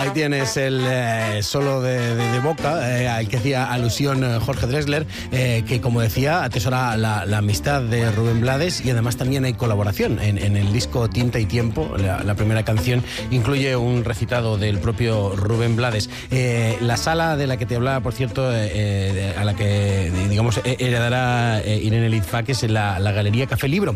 Ahí tienes el solo de Boca, al que hacía alusión Jorge Drexler, que como decía, atesora la amistad de Rubén Blades, y además también hay colaboración en el disco Tinta y Tiempo. La primera canción incluye un recitado del propio Rubén Blades. La sala de la que te hablaba, por cierto, a la que, digamos, heredará Irene Litvak, es la Galería Café Libro,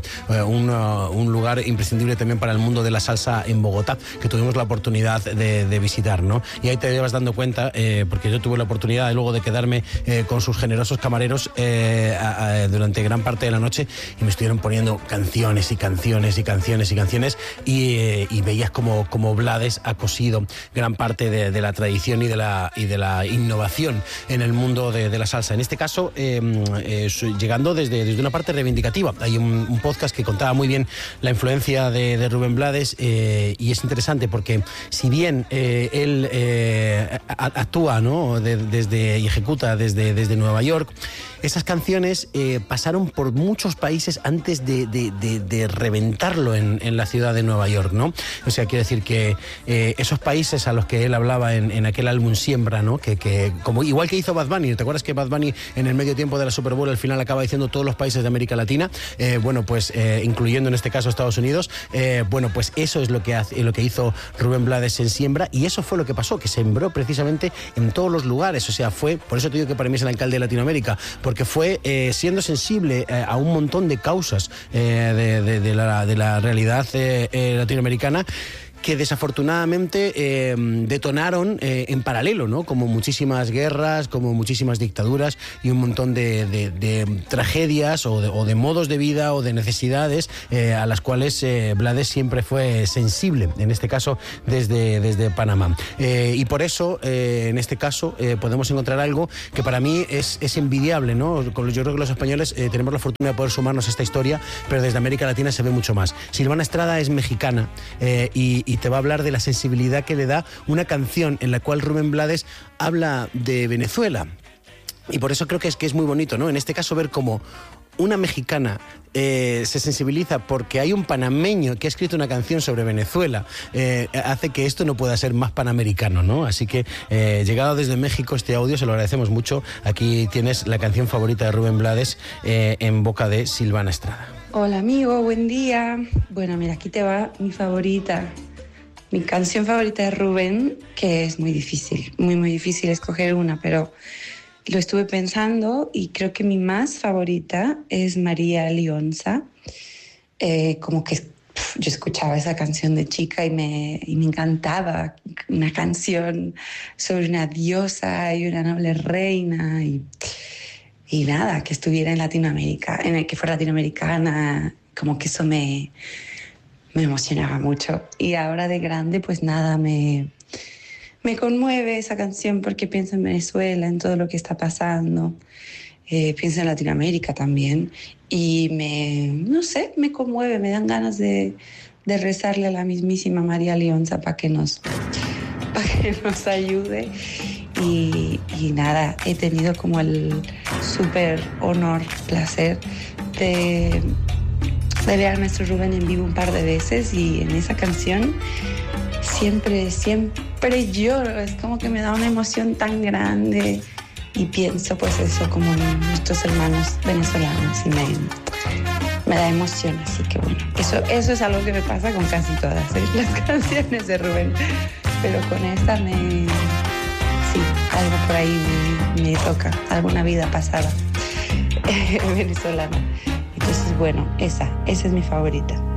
un lugar imprescindible también para el mundo de la salsa en Bogotá, que tuvimos la oportunidad de visitar, ¿no? Y ahí te vas dando cuenta, porque yo tuve la oportunidad luego de quedarme con sus generosos camareros durante gran parte de la noche, y me estuvieron poniendo canciones y canciones y canciones y canciones, y veías como Blades ha cosido gran parte de la tradición y de la innovación en el mundo de la salsa. En este caso, llegando desde una parte reivindicativa. Hay un podcast que contaba muy bien la influencia de Rubén Blades, y es interesante porque si bien él actúa, ¿no?, y ejecuta desde Nueva York, esas canciones pasaron por muchos países antes de reventarlo en la ciudad de Nueva York, ¿no? O sea, quiero decir que esos países a los que él hablaba en aquel álbum Siembra, ¿no?, que como igual que hizo Bad Bunny. ¿Te acuerdas que Bad Bunny en el medio tiempo de la Super Bowl al final acaba diciendo todos los países de América Latina? Bueno, pues incluyendo en este caso Estados Unidos. Bueno, pues eso es lo que hizo Rubén Blades en Siembra, y eso fue lo que pasó, que sembró precisamente en todos los lugares. O sea, por eso te digo que para mí es el alcalde de Latinoamérica, porque fue siendo sensible a un montón de causas de la realidad latinoamericana, que desafortunadamente detonaron en paralelo, ¿no? Como muchísimas guerras, como muchísimas dictaduras y un montón de tragedias o de modos de vida o de necesidades a las cuales Blades siempre fue sensible, en este caso desde Panamá. Y por eso, en este caso, podemos encontrar algo que para mí es envidiable, ¿no? Yo creo que los españoles tenemos la fortuna de poder sumarnos a esta historia, pero desde América Latina se ve mucho más. Silvana Estrada es mexicana, y te va a hablar de la sensibilidad que le da una canción en la cual Rubén Blades habla de Venezuela. Y por eso creo que es muy bonito, ¿no? En este caso, ver cómo una mexicana se sensibiliza porque hay un panameño que ha escrito una canción sobre Venezuela, hace que esto no pueda ser más panamericano, ¿no? Así que, llegado desde México este audio, se lo agradecemos mucho. Aquí tienes la canción favorita de Rubén Blades en boca de Silvana Estrada. Hola amigo, buen día. Bueno, mira, aquí te va mi favorita. Mi canción favorita de Rubén, que es muy difícil, muy difícil escoger una, pero lo estuve pensando y creo que mi más favorita es María Lionza. Como que yo escuchaba esa canción de chica y me encantaba. Una canción sobre una diosa y una noble reina y nada, que estuviera en Latinoamérica, que fuera latinoamericana, como que eso me emocionaba mucho. Y ahora de grande, pues nada, me conmueve esa canción porque pienso en Venezuela, en todo lo que está pasando. Pienso en Latinoamérica también. Y no sé, me conmueve, me dan ganas de rezarle a la mismísima María Lionza para que nos ayude. Y nada, he tenido como el súper honor, placer de ver a nuestro Rubén en vivo un par de veces, y en esa canción siempre lloro. Es como que me da una emoción tan grande y pienso pues eso, como en nuestros hermanos venezolanos, y me da emoción. Así que bueno, eso es algo que me pasa con casi todas las canciones de Rubén, pero con esta sí, algo por ahí me toca, alguna vida pasada venezolana. Entonces, bueno, esa es mi favorita.